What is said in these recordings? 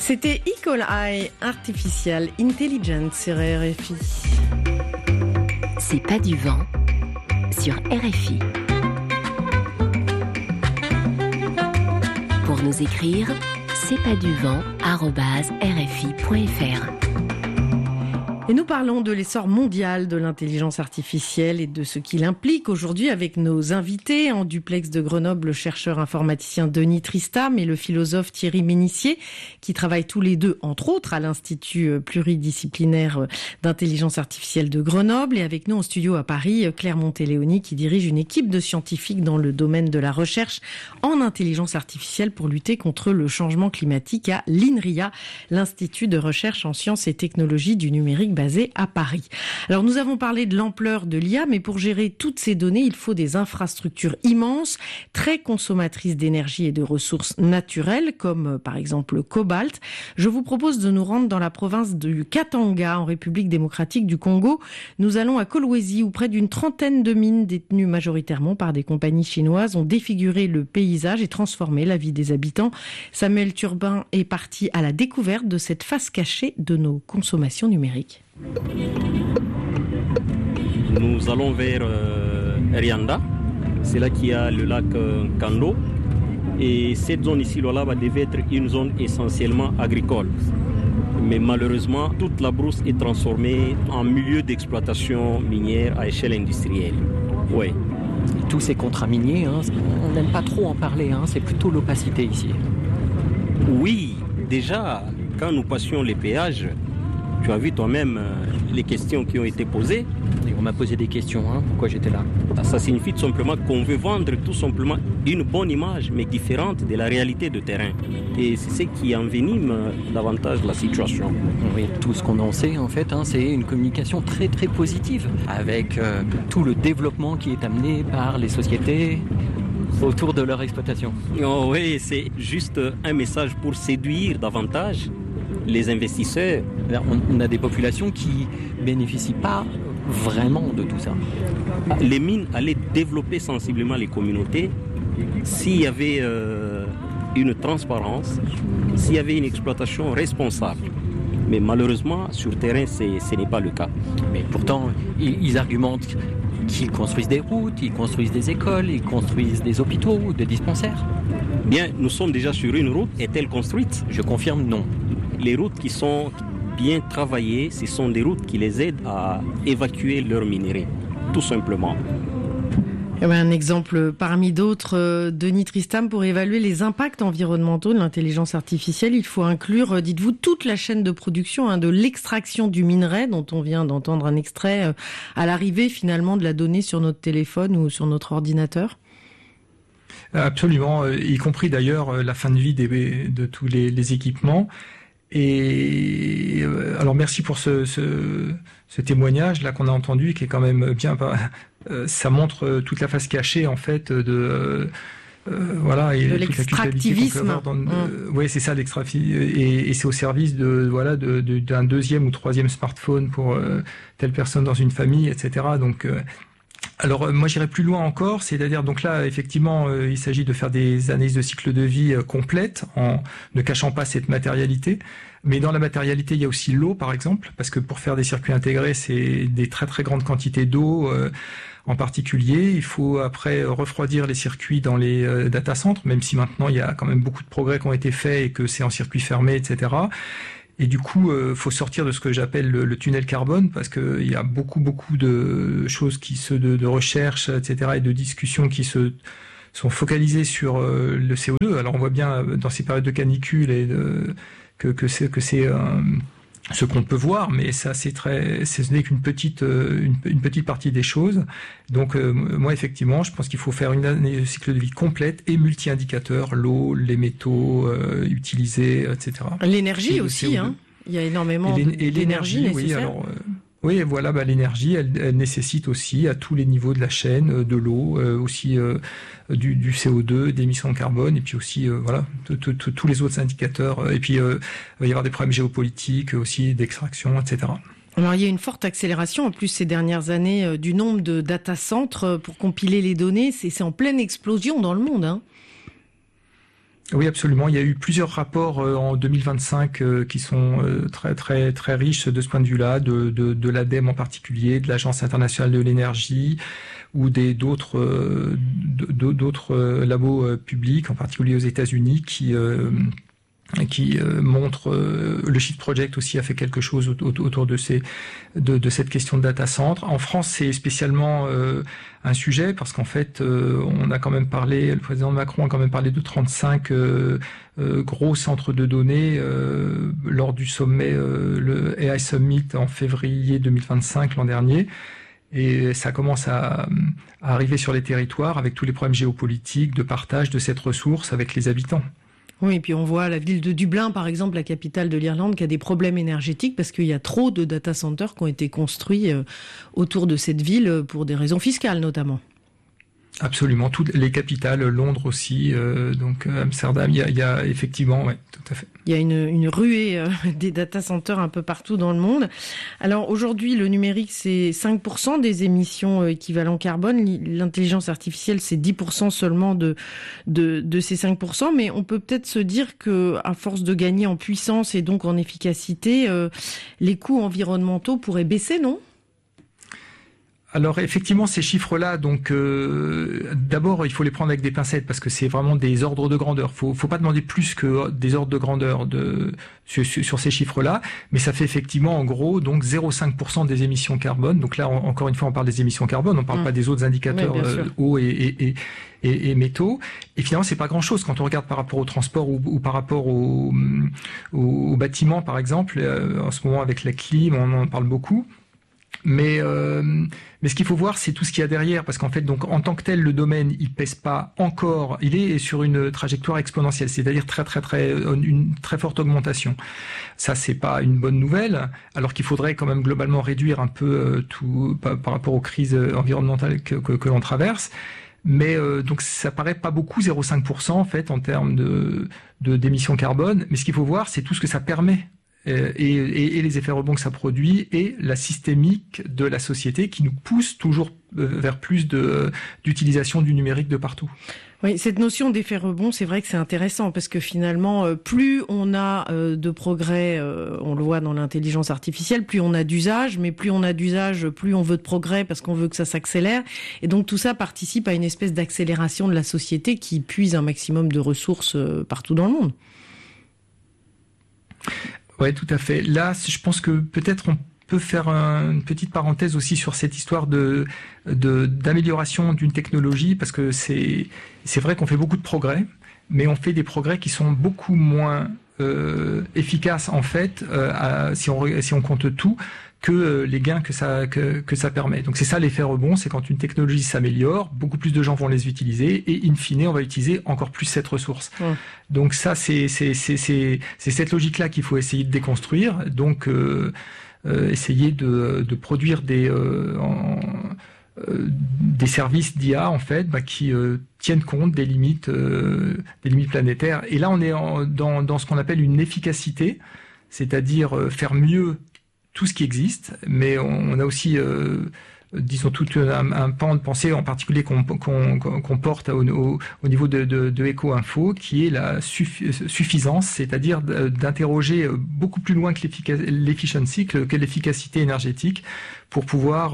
C'était Equal Eye Artificial Intelligence sur RFI. C'est pas du vent sur RFI. Pour nous écrire, c'est pas du vent@rfi.fr. Et nous parlons de l'essor mondial de l'intelligence artificielle et de ce qu'il implique aujourd'hui avec nos invités. En duplex de Grenoble, le chercheur informaticien Denis Tristam et le philosophe Thierry Ménissier, qui travaillent tous les deux, entre autres, à l'Institut pluridisciplinaire d'intelligence artificielle de Grenoble. Et avec nous en studio à Paris, Claire Monteléoni, qui dirige une équipe de scientifiques dans le domaine de la recherche en intelligence artificielle pour lutter contre le changement climatique à l'INRIA, l'Institut de recherche en sciences et technologies du numérique basé à Paris. Alors nous avons parlé de l'ampleur de l'IA, mais pour gérer toutes ces données, il faut des infrastructures immenses, très consommatrices d'énergie et de ressources naturelles, comme par exemple le cobalt. Je vous propose de nous rendre dans la province du Katanga, en République démocratique du Congo. Nous allons à Kolwezi, où près d'une trentaine de mines détenues majoritairement par des compagnies chinoises ont défiguré le paysage et transformé la vie des habitants. Samuel Turbin est parti à la découverte de cette face cachée de nos consommations numériques. Nous allons vers Rianda, c'est là qu'il y a le lac Kando, et cette zone ici là devait être une zone essentiellement agricole. Mais malheureusement, toute la brousse est transformée en milieu d'exploitation minière à échelle industrielle. Oui. Et tous ces contrats miniers, on n'aime pas trop en parler, c'est plutôt l'opacité ici. Oui, déjà, quand nous passions les péages, tu as vu toi-même les questions qui ont été posées. Et on m'a posé des questions, pourquoi j'étais là. Ça signifie tout simplement qu'on veut vendre tout simplement une bonne image, mais différente de la réalité de terrain. Et c'est ce qui envenime davantage la situation. Oui, tout ce qu'on en sait en fait, c'est une communication très très positive, avec tout le développement qui est amené par les sociétés autour de leur exploitation. Oh oui, c'est juste un message pour séduire davantage les investisseurs. On a des populations qui bénéficient pas vraiment de tout ça. Les mines allaient développer sensiblement les communautés s'il y avait une transparence, s'il y avait une exploitation responsable. Mais malheureusement, sur terrain, ce n'est pas le cas. Mais pourtant, ils argumentent qu'ils construisent des routes, ils construisent des écoles, ils construisent des hôpitaux, des dispensaires. Bien, nous sommes déjà sur une route. Est-elle construite ? Je confirme, non. Les routes qui sont bien travaillées, ce sont des routes qui les aident à évacuer leurs minerais, tout simplement. Un exemple parmi d'autres, Denis Tristam, pour évaluer les impacts environnementaux de l'intelligence artificielle, il faut inclure, dites-vous, toute la chaîne de production, de l'extraction du minerai, dont on vient d'entendre un extrait, à l'arrivée finalement de la donnée sur notre téléphone ou sur notre ordinateur. Absolument, y compris d'ailleurs la fin de vie de tous les équipements. Et alors merci pour ce témoignage là qu'on a entendu, qui est quand même bien. Ça montre toute la face cachée en fait voilà, et de toute la culpabilité qu'on peut avoir oui, c'est ça, l'extractivisme, et c'est au service d'un deuxième ou troisième smartphone pour telle personne dans une famille, etc. Donc alors moi j'irais plus loin encore, c'est-à-dire donc là effectivement il s'agit de faire des analyses de cycle de vie complètes en ne cachant pas cette matérialité, mais dans la matérialité il y a aussi l'eau par exemple, parce que pour faire des circuits intégrés c'est des très très grandes quantités d'eau en particulier. Il faut après refroidir les circuits dans les data centers, même si maintenant il y a quand même beaucoup de progrès qui ont été faits et que c'est en circuit fermé, etc. Et du coup, faut sortir de ce que j'appelle le tunnel carbone, parce que il y a beaucoup de choses de recherche, etc., et de discussions qui sont focalisées sur le CO2. Alors on voit bien dans ces périodes de canicule que c'est ce qu'on peut voir, mais ça ce n'est qu'une petite partie des choses. Donc moi effectivement, je pense qu'il faut faire une année de cycle de vie complète et multi-indicateurs, l'eau, les métaux utilisés, etc. L'énergie aussi, il y a énormément d'énergie nécessaire. Oui, alors oui, voilà, l'énergie, elle nécessite aussi à tous les niveaux de la chaîne, de l'eau, aussi du CO2, d'émissions de carbone, et puis aussi voilà tous les autres indicateurs. Et puis il va y avoir des problèmes géopolitiques aussi, d'extraction, etc. Alors il y a une forte accélération en plus ces dernières années du nombre de data centers pour compiler les données. C'est en pleine explosion dans le monde. Oui, absolument. Il y a eu plusieurs rapports en 2025 qui sont très très très riches de ce point de vue-là, de l'ADEME en particulier, de l'Agence internationale de l'énergie ou d'autres labos publics, en particulier aux États-Unis, qui montre le Shift Project aussi a fait quelque chose autour de cette question de data center. En France, c'est spécialement un sujet parce qu'en fait, on a quand même parlé, le président Macron a quand même parlé de 35 gros centres de données lors du sommet, le AI Summit en février 2025 l'an dernier. Et ça commence à arriver sur les territoires avec tous les problèmes géopolitiques, de partage de cette ressource avec les habitants. Oui, et puis on voit la ville de Dublin, par exemple, la capitale de l'Irlande, qui a des problèmes énergétiques parce qu'il y a trop de data centers qui ont été construits autour de cette ville pour des raisons fiscales notamment. Absolument, toutes les capitales, Londres aussi, donc Amsterdam, il y a effectivement, ouais, tout à fait. Il y a une ruée des data centers un peu partout dans le monde. Alors aujourd'hui, le numérique, c'est 5% des émissions équivalent carbone. L'intelligence artificielle, c'est 10% seulement de ces 5%. Mais on peut peut-être se dire que, à force de gagner en puissance et donc en efficacité, les coûts environnementaux pourraient baisser, non ? Alors effectivement, ces chiffres-là, donc d'abord il faut les prendre avec des pincettes parce que c'est vraiment des ordres de grandeur. Faut pas demander plus que des ordres de grandeur sur ces chiffres-là, mais ça fait effectivement en gros donc 0,5% des émissions carbone. Donc là encore une fois, on parle des émissions carbone, on parle pas des autres indicateurs eau et métaux. Et finalement, c'est pas grand-chose quand on regarde par rapport au transport ou par rapport au bâtiment par exemple. En ce moment avec la clim, on en parle beaucoup. Mais ce qu'il faut voir, c'est tout ce qu'il y a derrière, parce qu'en fait, donc en tant que tel, le domaine, il pèse pas encore, il est sur une trajectoire exponentielle, c'est-à-dire une très forte augmentation. Ça, c'est pas une bonne nouvelle, alors qu'il faudrait quand même globalement réduire un peu tout par rapport aux crises environnementales que l'on traverse. Mais donc ça paraît pas beaucoup, 0,5% en fait en termes d'émissions carbone. Mais ce qu'il faut voir, c'est tout ce que ça permet. Et les effets rebonds que ça produit et la systémique de la société qui nous pousse toujours vers plus d'utilisation du numérique de partout. Oui, cette notion d'effet rebond, c'est vrai que c'est intéressant parce que finalement, plus on a de progrès, on le voit dans l'intelligence artificielle, plus on a d'usage, mais plus on a d'usage, plus on veut de progrès parce qu'on veut que ça s'accélère. Et donc tout ça participe à une espèce d'accélération de la société qui puise un maximum de ressources partout dans le monde. Ouais, tout à fait. Là, je pense que peut-être on peut faire une petite parenthèse aussi sur cette histoire d'amélioration d'une technologie, parce que c'est vrai qu'on fait beaucoup de progrès, mais on fait des progrès qui sont beaucoup moins efficaces en fait, si on compte tout, que les gains que ça permet. Donc c'est ça l'effet rebond, c'est quand une technologie s'améliore, beaucoup plus de gens vont les utiliser et in fine on va utiliser encore plus cette ressource. Ouais. Donc ça c'est cette logique-là qu'il faut essayer de déconstruire. Donc essayer de produire des services d'IA en fait qui tiennent compte des limites planétaires. Et là on est dans ce qu'on appelle une efficacité, c'est-à-dire faire mieux tout ce qui existe, mais on a aussi, disons, tout un pan de pensée en particulier qu'on porte au niveau de Eco-Info, qui est la suffisance, c'est-à-dire d'interroger beaucoup plus loin que l'efficiency, que l'efficacité énergétique, pour pouvoir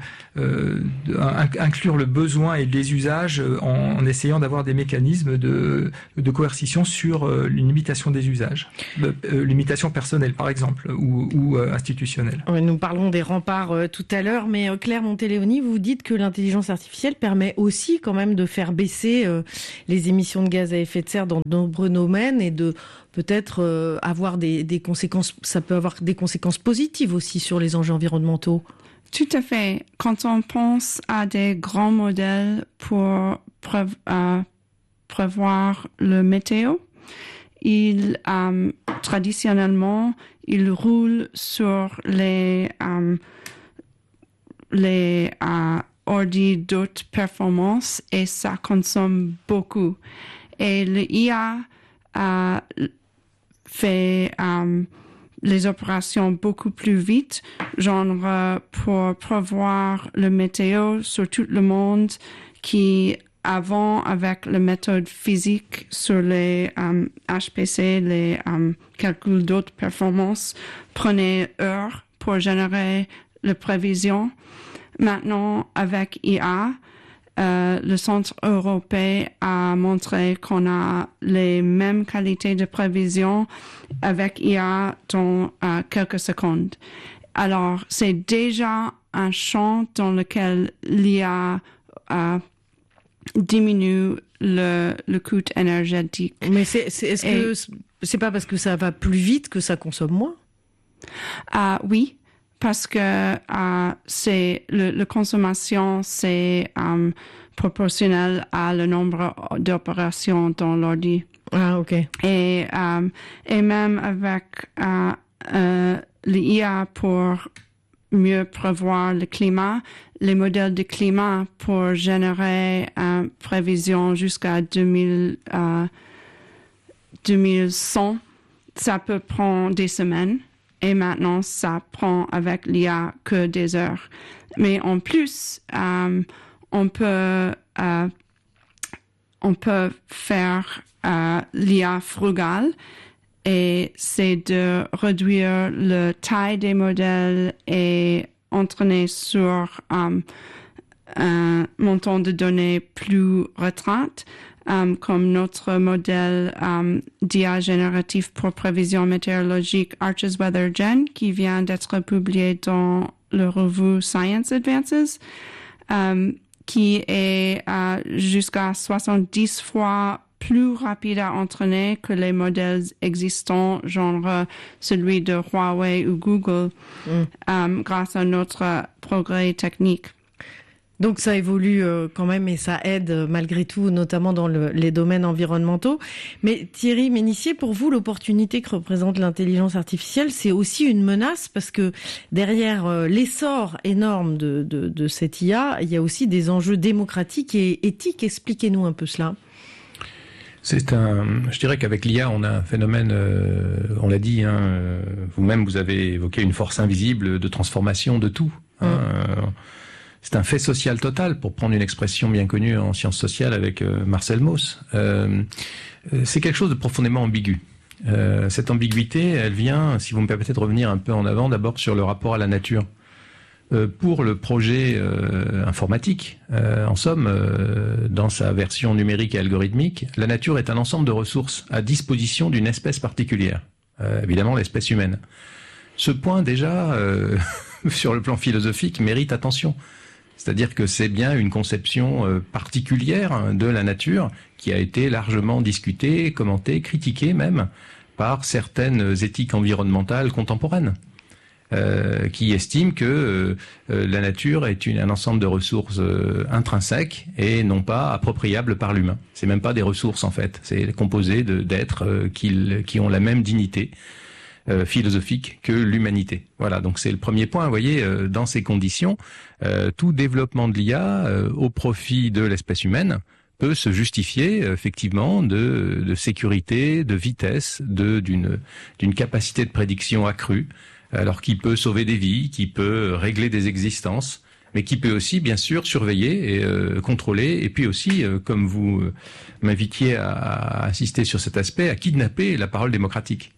inclure le besoin et les usages en essayant d'avoir des mécanismes de coercition sur une limitation des usages, limitation personnelle par exemple ou institutionnelle. Nous parlons des remparts tout à l'heure, mais Claire Monteléoni, vous dites que l'intelligence artificielle permet aussi quand même de faire baisser les émissions de gaz à effet de serre dans de nombreux domaines et de peut-être avoir des conséquences, ça peut avoir des conséquences positives aussi sur les enjeux environnementaux. Tout à fait. Quand on pense à des grands modèles pour prévoir le météo, traditionnellement, ils roulent sur les ordi d'haute performance et ça consomme beaucoup. Et l'IA fait les opérations beaucoup plus vite, genre pour prévoir le météo sur tout le monde qui avant, avec la méthode physique sur les HPC, les calculs d'autres performances, prenait heures pour générer la prévision. Maintenant, avec IA, le Centre européen a montré qu'on a les mêmes qualités de prévision avec IA dans quelques secondes. Alors, c'est déjà un champ dans lequel l'IA diminue le coût énergétique. Mais est-ce que c'est pas parce que ça va plus vite que ça consomme moins? Oui, parce que c'est la consommation, c'est proportionnel à le nombre d'opérations dans l'ordi. Ah, ok. Et même avec l'IA pour mieux prévoir le climat, les modèles de climat pour générer une prévision jusqu'à 2100, ça peut prendre des semaines. Et maintenant, ça prend avec l'IA que des heures. Mais en plus, on peut faire l'IA frugale, et c'est de réduire la taille des modèles et entraîner sur un montant de données plus restreint, comme notre modèle d'IA génératif pour prévision météorologique Arches Weather Gen, qui vient d'être publié dans la revue Science Advances, qui est jusqu'à 70 fois plus rapide à entraîner que les modèles existants, genre celui de Huawei ou Google, grâce à notre progrès technique. Donc ça évolue quand même et ça aide malgré tout, notamment dans les domaines environnementaux. Mais Thierry Ménissier, pour vous, l'opportunité que représente l'intelligence artificielle, c'est aussi une menace parce que derrière l'essor énorme de cette IA, il y a aussi des enjeux démocratiques et éthiques. Expliquez-nous un peu cela. Je dirais qu'avec l'IA, on a un phénomène, on l'a dit, vous-même vous avez évoqué une force invisible de transformation de tout. C'est un fait social total, pour prendre une expression bien connue en sciences sociales avec Marcel Mauss. C'est quelque chose de profondément ambigu. Cette ambiguïté, elle vient, si vous me permettez de revenir un peu en avant, d'abord sur le rapport à la nature. Pour le projet informatique, en somme, dans sa version numérique et algorithmique, la nature est un ensemble de ressources à disposition d'une espèce particulière, évidemment l'espèce humaine. Ce point déjà, sur le plan philosophique, mérite attention. C'est-à-dire que c'est bien une conception particulière de la nature qui a été largement discutée, commentée, critiquée même par certaines éthiques environnementales contemporaines. Qui estiment que la nature est un ensemble de ressources intrinsèques et non pas appropriables par l'humain. C'est même pas des ressources en fait, c'est composé d'êtres qui ont la même dignité philosophique que l'humanité. Voilà, donc c'est le premier point. Vous voyez, dans ces conditions, tout développement de l'IA au profit de l'espèce humaine peut se justifier effectivement de sécurité, de vitesse, d'une capacité de prédiction accrue. Alors qui peut sauver des vies, qui peut régler des existences, mais qui peut aussi, bien sûr, surveiller et contrôler, et puis aussi, comme vous m'invitiez à insister sur cet aspect, à kidnapper la parole démocratique.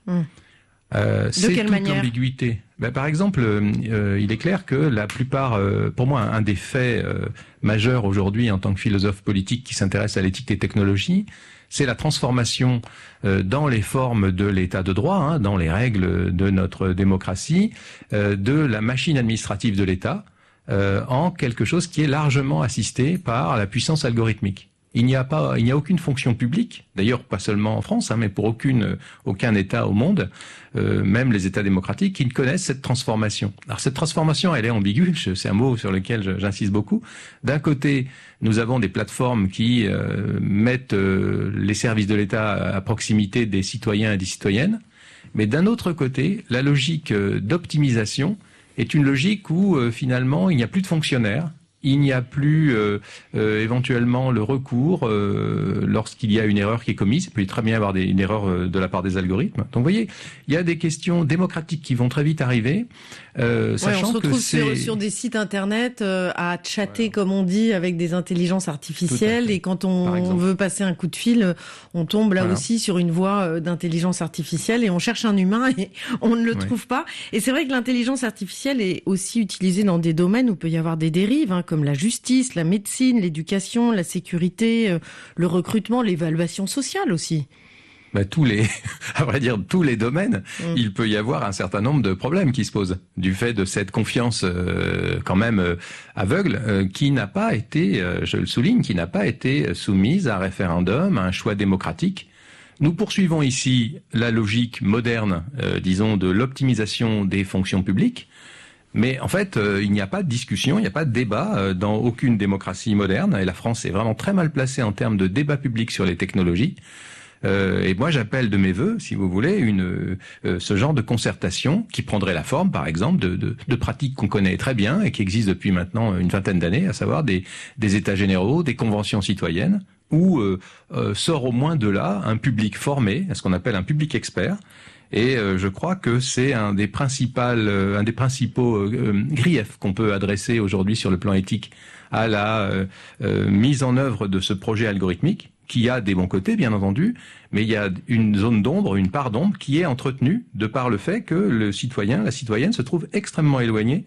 De quelle manière ? L'ambiguïté. Par exemple, il est clair que la plupart, pour moi, un des faits majeurs aujourd'hui en tant que philosophe politique qui s'intéresse à l'éthique des technologies, c'est la transformation dans les formes de l'état de droit, dans les règles de notre démocratie, de la machine administrative de l'État en quelque chose qui est largement assisté par la puissance algorithmique. Il n'y a aucune fonction publique, d'ailleurs pas seulement en France, mais pour aucun État au monde, même les États démocratiques, qui ne connaissent cette transformation. Alors cette transformation, elle est ambiguë, c'est un mot sur lequel j'insiste beaucoup. D'un côté, nous avons des plateformes qui mettent les services de l'État à proximité des citoyens et des citoyennes, mais d'un autre côté, la logique d'optimisation est une logique où finalement il n'y a plus de fonctionnaires, il n'y a plus éventuellement le recours lorsqu'il y a une erreur qui est commise. Il peut très bien y avoir une erreur de la part des algorithmes. Donc vous voyez, il y a des questions démocratiques qui vont très vite arriver. Sachant on se retrouve que sur des sites internet à chatter, comme on dit, avec des intelligences artificielles. Et quand on veut passer un coup de fil, on tombe là aussi sur une voie d'intelligence artificielle et on cherche un humain et on ne le trouve pas. Et c'est vrai que l'intelligence artificielle est aussi utilisée dans des domaines où il peut y avoir des dérives, comme la justice, la médecine, l'éducation, la sécurité, le recrutement, l'évaluation sociale aussi. À vrai dire, tous les domaines, il peut y avoir un certain nombre de problèmes qui se posent du fait de cette confiance quand même aveugle qui n'a pas été, je le souligne, qui n'a pas été soumise à un référendum, à un choix démocratique. Nous poursuivons ici la logique moderne, disons, de l'optimisation des fonctions publiques. Mais en fait, il n'y a pas de discussion, il n'y a pas de débat dans aucune démocratie moderne. Et la France est vraiment très mal placée en termes de débat public sur les technologies. Et moi, j'appelle de mes vœux, si vous voulez, ce genre de concertation qui prendrait la forme, par exemple, de pratiques qu'on connaît très bien et qui existent depuis maintenant une vingtaine d'années, à savoir des états généraux, des conventions citoyennes, où sort au moins de là un public formé, ce qu'on appelle un public expert. Et je crois que c'est un des principaux griefs qu'on peut adresser aujourd'hui sur le plan éthique à la mise en œuvre de ce projet algorithmique, qui a des bons côtés, bien entendu, mais il y a une zone d'ombre, une part d'ombre qui est entretenue de par le fait que le citoyen, la citoyenne se trouve extrêmement éloigné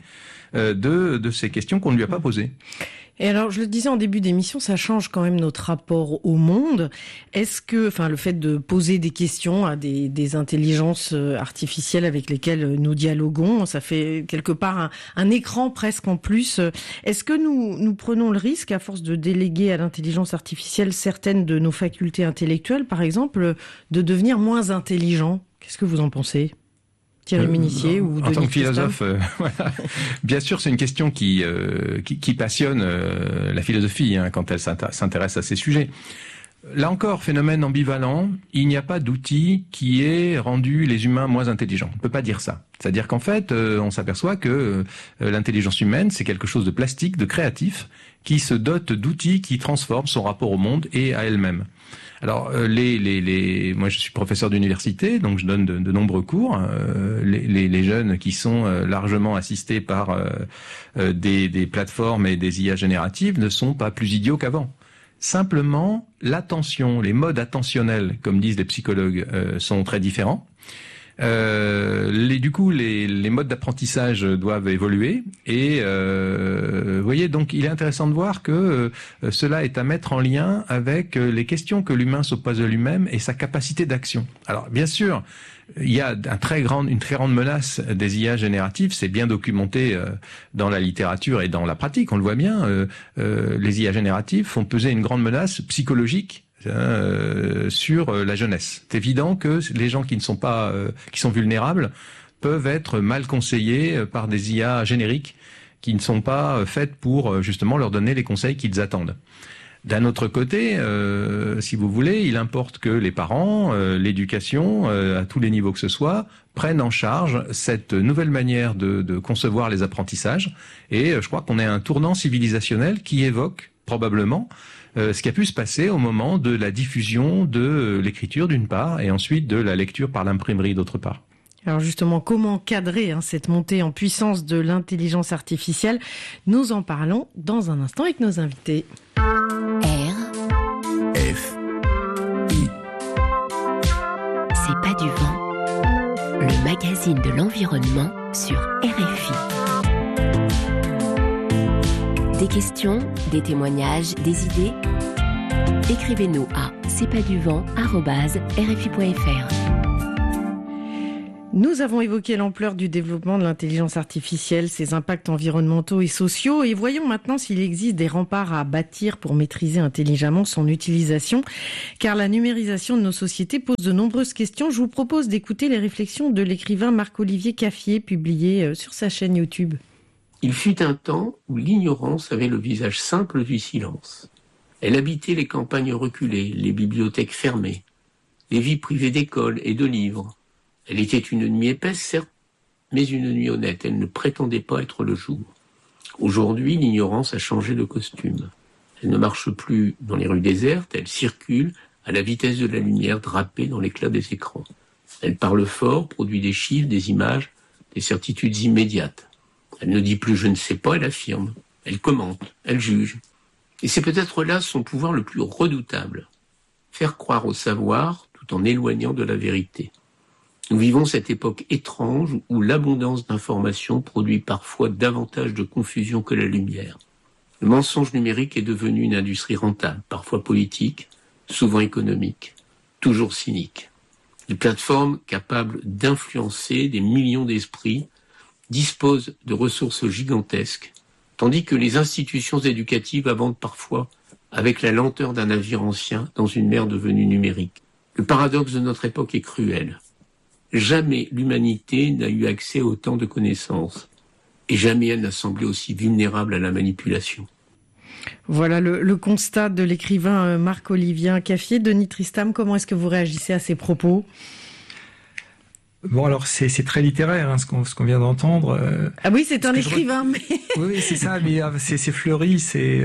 de ces questions qu'on ne lui a pas posées. Et alors, je le disais en début d'émission, ça change quand même notre rapport au monde. Est-ce que, le fait de poser des questions à des intelligences artificielles avec lesquelles nous dialoguons, ça fait quelque part un écran presque en plus. Est-ce que nous prenons le risque, à force de déléguer à l'intelligence artificielle certaines de nos facultés intellectuelles, par exemple, de devenir moins intelligents? Qu'est-ce que vous en pensez ? Thierry Munissier ou en tant que philosophe, voilà. Bien sûr, c'est une question qui passionne la philosophie quand elle s'intéresse à ces sujets. Là encore, phénomène ambivalent, il n'y a pas d'outil qui ait rendu les humains moins intelligents. On ne peut pas dire ça. C'est-à-dire qu'en fait, on s'aperçoit que l'intelligence humaine, c'est quelque chose de plastique, de créatif, qui se dote d'outils qui transforment son rapport au monde et à elle-même. Alors, moi je suis professeur d'université, donc je donne de nombreux cours. Les jeunes qui sont largement assistés par des plateformes et des IA génératives ne sont pas plus idiots qu'avant. Simplement, l'attention, les modes attentionnels, comme disent les psychologues, sont très différents. Du coup, les modes d'apprentissage doivent évoluer et vous voyez, donc il est intéressant de voir que cela est à mettre en lien avec les questions que l'humain se pose à lui-même et sa capacité d'action. Alors, bien sûr, il y a une très grande menace des IA génératives, c'est bien documenté dans la littérature et dans la pratique, on le voit bien. Les IA génératives font peser une grande menace psychologique sur la jeunesse. C'est évident que les gens qui sont vulnérables peuvent être mal conseillés par des IA génériques qui ne sont pas faites pour justement leur donner les conseils qu'ils attendent. D'un autre côté, si vous voulez, il importe que les parents, l'éducation, à tous les niveaux que ce soit, prennent en charge cette nouvelle manière de concevoir les apprentissages. Et je crois qu'on est à un tournant civilisationnel qui évoque probablement ce qui a pu se passer au moment de la diffusion de l'écriture d'une part et ensuite de la lecture par l'imprimerie d'autre part. Alors justement, comment cadrer cette montée en puissance de l'intelligence artificielle? Nous en parlons dans un instant avec nos invités. RFI. C'est pas du vent, le magazine de l'environnement sur RFI. Des questions, des témoignages, des idées? Écrivez-nous à c'estpaduvent@rfi.fr. Nous avons évoqué l'ampleur du développement de l'intelligence artificielle, ses impacts environnementaux et sociaux, et voyons maintenant s'il existe des remparts à bâtir pour maîtriser intelligemment son utilisation, car la numérisation de nos sociétés pose de nombreuses questions. Je vous propose d'écouter les réflexions de l'écrivain Marc-Olivier Caffier, publiées sur sa chaîne YouTube. Il fut un temps où l'ignorance avait le visage simple du silence. Elle habitait les campagnes reculées, les bibliothèques fermées, les vies privées d'écoles et de livres. Elle était une nuit épaisse, certes, mais une nuit honnête. Elle ne prétendait pas être le jour. Aujourd'hui, l'ignorance a changé de costume. Elle ne marche plus dans les rues désertes, elle circule à la vitesse de la lumière drapée dans l'éclat des écrans. Elle parle fort, produit des chiffres, des images, des certitudes immédiates. Elle ne dit plus « je ne sais pas », elle affirme. Elle commente, elle juge. Et c'est peut-être là son pouvoir le plus redoutable. Faire croire au savoir tout en éloignant de la vérité. Nous vivons cette époque étrange où l'abondance d'informations produit parfois davantage de confusion que la lumière. Le mensonge numérique est devenu une industrie rentable, parfois politique, souvent économique, toujours cynique. Les plateformes capables d'influencer des millions d'esprits disposent de ressources gigantesques, tandis que les institutions éducatives avancent parfois avec la lenteur d'un navire ancien dans une mer devenue numérique. Le paradoxe de notre époque est cruel. Jamais l'humanité n'a eu accès à autant de connaissances, et jamais elle n'a semblé aussi vulnérable à la manipulation. Voilà le constat de l'écrivain Marc-Olivier Caffier. Denis Tristram, comment est-ce que vous réagissez à ces propos ? Bon, alors c'est très littéraire, hein, ce qu'on vient d'entendre. Ah oui, c'est un écrivain, mais... Oui, c'est ça, mais c'est fleuri,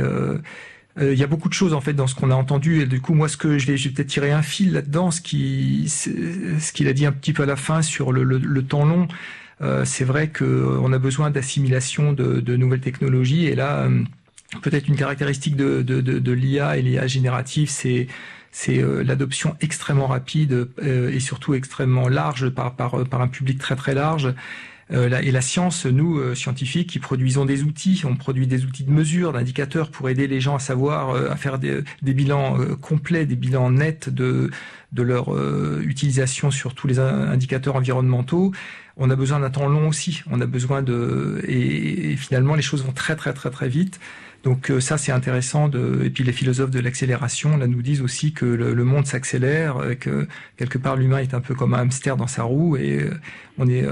il y a beaucoup de choses en fait dans ce qu'on a entendu, et du coup moi je vais peut-être tirer un fil là-dedans, ce qu'il a dit un petit peu à la fin sur le temps long. C'est vrai qu'on a besoin d'assimilation de nouvelles technologies, et là peut-être une caractéristique de l'IA et l'IA générative, c'est l'adoption extrêmement rapide et surtout extrêmement large par un public très très large. Et la science, nous, scientifiques, qui produisons des outils, on produit des outils de mesure, d'indicateurs pour aider les gens à savoir, à faire des bilans complets, des bilans nets de leur utilisation sur tous les indicateurs environnementaux. On a besoin d'un temps long aussi. On a besoin et finalement, les choses vont très très très très vite. Donc ça, c'est intéressant. Et puis les philosophes de l'accélération là nous disent aussi que le monde s'accélère, que quelque part l'humain est un peu comme un hamster dans sa roue, et on est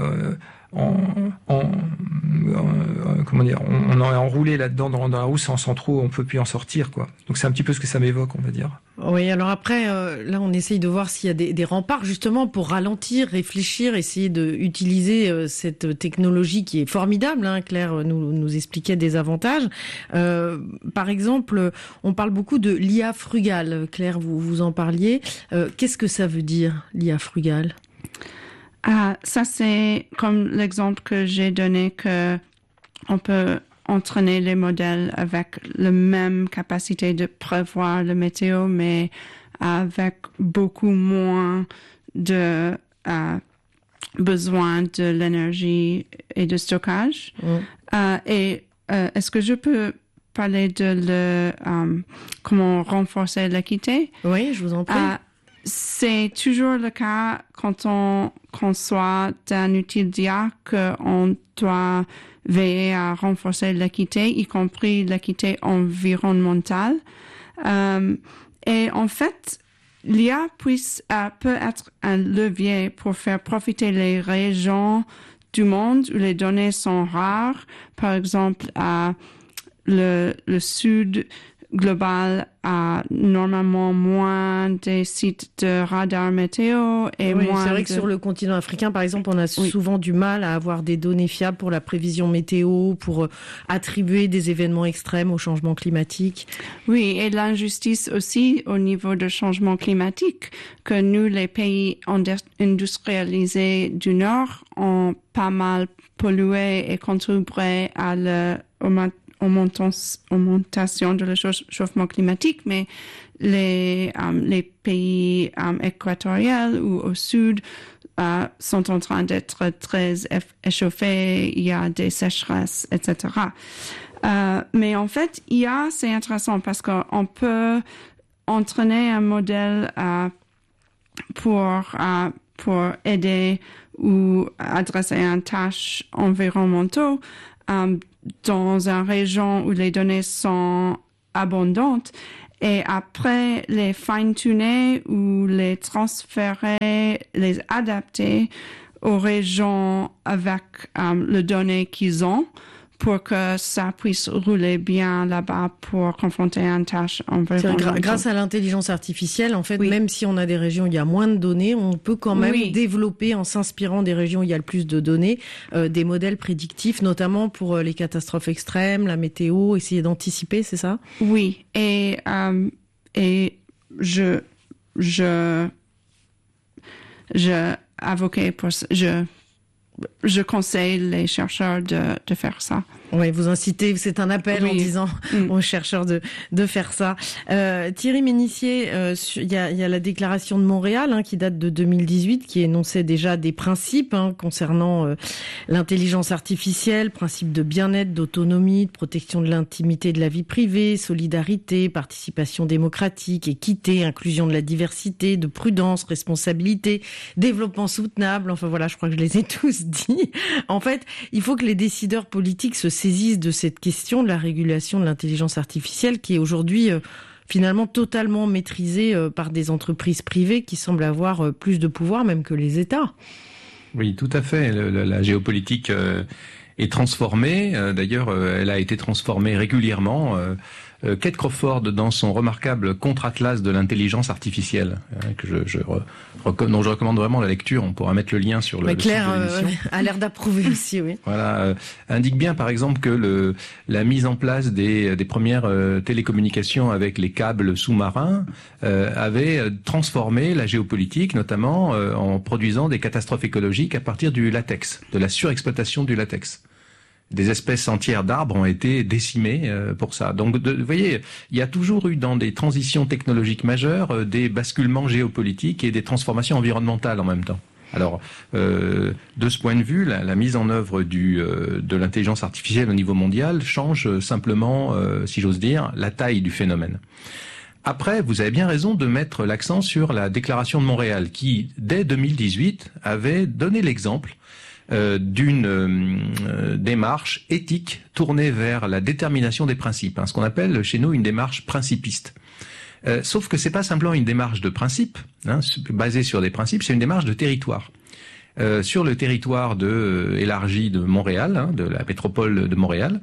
comment dire, on est enroulé là-dedans dans la roue sans trop, on peut plus en sortir, quoi. Donc c'est un petit peu ce que ça m'évoque, on va dire. Oui, alors après, là on essaye de voir s'il y a des remparts justement pour ralentir, réfléchir, essayer d'utiliser cette technologie qui est formidable, hein. Claire nous expliquait des avantages. Par exemple, on parle beaucoup de l'IA frugale. Claire, vous en parliez. Qu'est-ce que ça veut dire, l'IA frugale ? Ça, c'est comme l'exemple que j'ai donné, que on peut entraîner les modèles avec la même capacité de prévoir le météo, mais avec beaucoup moins de besoin de l'énergie et de stockage. Est-ce que je peux parler de comment renforcer l'équité? Oui, je vous en prie. C'est toujours le cas quand on conçoit un outil d'IA qu'on doit veiller à renforcer l'équité, y compris l'équité environnementale. Et en fait, l'IA peut être un levier pour faire profiter les régions du monde où les données sont rares. Par exemple, le sud global a normalement moins des sites de radar météo et moins. C'est vrai que sur le continent africain, par exemple, on a souvent du mal à avoir des données fiables pour la prévision météo, pour attribuer des événements extrêmes au changement climatique. Oui, et l'injustice aussi au niveau du changement climatique, que nous, les pays industrialisés du Nord, ont pas mal pollué et contribué à l'augmentation de réchauffement climatique, mais les pays équatoriaux ou au sud sont en train d'être très échauffés, il y a des sécheresses, etc. Mais en fait, IA, c'est intéressant parce qu'on peut entraîner un modèle pour aider ou adresser une tâche environnementale dans une région où les données sont abondantes, et après les fine-tuner ou les transférer, les adapter aux régions avec les données qu'ils ont pour que ça puisse rouler bien là-bas pour confronter une tâche environnementale. Grâce à l'intelligence artificielle, en fait, même si on a des régions où il y a moins de données, on peut quand même développer, en s'inspirant des régions où il y a le plus de données, des modèles prédictifs, notamment pour les catastrophes extrêmes, la météo, essayer d'anticiper, c'est ça? Oui, et je avoquais pour je conseille les chercheurs de faire ça. Oui, vous incitez, c'est un appel en disant aux chercheurs de faire ça. Thierry Ménissier, il y a la déclaration de Montréal qui date de 2018, qui énonçait déjà des principes concernant l'intelligence artificielle, principes de bien-être, d'autonomie, de protection de l'intimité de la vie privée, solidarité, participation démocratique, équité, inclusion de la diversité, de prudence, responsabilité, développement soutenable. Enfin voilà, je crois que je les ai tous dit. En fait, il faut que les décideurs politiques se saisissent de cette question de la régulation de l'intelligence artificielle qui est aujourd'hui finalement totalement maîtrisée par des entreprises privées qui semblent avoir plus de pouvoir même que les États. Oui, tout à fait. La géopolitique est transformée. D'ailleurs, elle a été transformée régulièrement. Kate Crawford, dans son remarquable contre-atlas de l'intelligence artificielle, dont je recommande vraiment la lecture, on pourra mettre le lien sur le Claire site de l'émission. a l'air d'approuver aussi, oui. Voilà, indique bien par exemple que la mise en place des premières télécommunications avec les câbles sous-marins avait transformé la géopolitique, notamment en produisant des catastrophes écologiques à partir du latex, de la surexploitation du latex. Des espèces entières d'arbres ont été décimées pour ça. Donc, vous voyez, il y a toujours eu dans des transitions technologiques majeures des basculements géopolitiques et des transformations environnementales en même temps. Alors, de ce point de vue, la mise en œuvre de l'intelligence artificielle au niveau mondial change simplement, si j'ose dire, la taille du phénomène. Après, vous avez bien raison de mettre l'accent sur la déclaration de Montréal qui, dès 2018, avait donné l'exemple d'une démarche éthique tournée vers la détermination des principes, ce qu'on appelle chez nous une démarche principiste. Sauf que c'est pas simplement une démarche de principe, basée sur des principes, c'est une démarche de territoire. Sur le territoire élargi de Montréal, de la métropole de Montréal,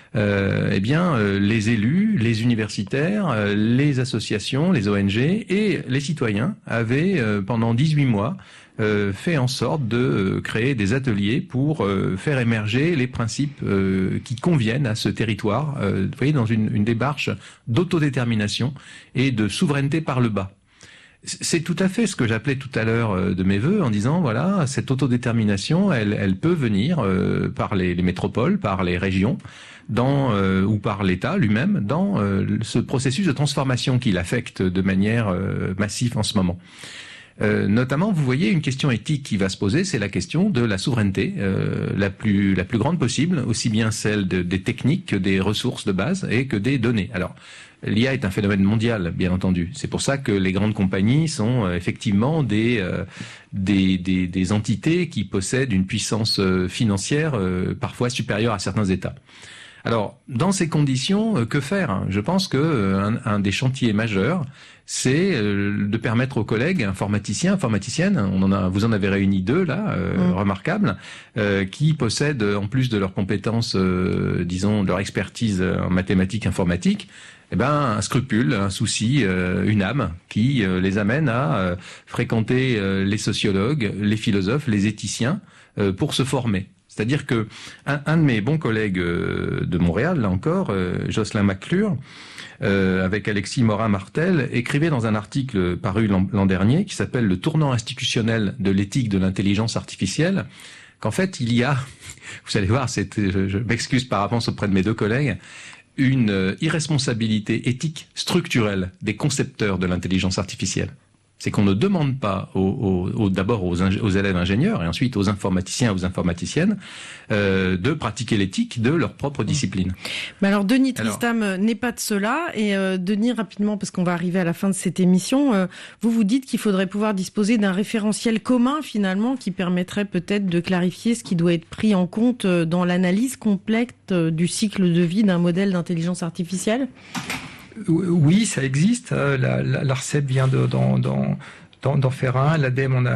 les élus, les universitaires, les associations, les ONG et les citoyens avaient pendant 18 mois fait en sorte de créer des ateliers pour faire émerger les principes qui conviennent à ce territoire, vous voyez, dans une démarche d'autodétermination et de souveraineté par le bas. C'est tout à fait ce que j'appelais tout à l'heure de mes vœux en disant, voilà, cette autodétermination, elle peut venir par les métropoles, par les régions, ou par l'État lui-même, dans ce processus de transformation qui l'affecte de manière massive en ce moment. Notamment, vous voyez, une question éthique qui va se poser, c'est la question de la souveraineté la plus grande possible, aussi bien celle des techniques que des ressources de base et que des données. Alors, l'IA est un phénomène mondial, bien entendu. C'est pour ça que les grandes compagnies sont effectivement des entités qui possèdent une puissance financière parfois supérieure à certains États. Alors, dans ces conditions, que faire ? Je pense que un des chantiers majeurs, c'est de permettre aux collègues informaticiens, informaticiennes, vous en avez réuni 2 là, remarquables, qui possèdent en plus de leurs compétences, disons, de leur expertise en mathématiques informatiques, un scrupule, un souci, une âme qui les amène à fréquenter les sociologues, les philosophes, les éthiciens pour se former. C'est-à-dire que un de mes bons collègues de Montréal, là encore, Jocelyn McClure, avec Alexis Morin-Martel, écrivait dans un article paru l'an dernier qui s'appelle « Le tournant institutionnel de l'éthique de l'intelligence artificielle », qu'en fait, il y a, vous allez voir, je m'excuse par avance auprès de mes 2 collègues, une irresponsabilité éthique structurelle des concepteurs de l'intelligence artificielle. C'est qu'on ne demande pas d'abord aux élèves ingénieurs et ensuite aux informaticiens et aux informaticiennes de pratiquer l'éthique de leur propre discipline. Mais alors Denis Tristam n'est pas de cela et Denis, rapidement, parce qu'on va arriver à la fin de cette émission, vous dites qu'il faudrait pouvoir disposer d'un référentiel commun finalement qui permettrait peut-être de clarifier ce qui doit être pris en compte dans l'analyse complète du cycle de vie d'un modèle d'intelligence artificielle ? Oui, ça existe. L'ARCEP vient d'en faire un. L'ADEME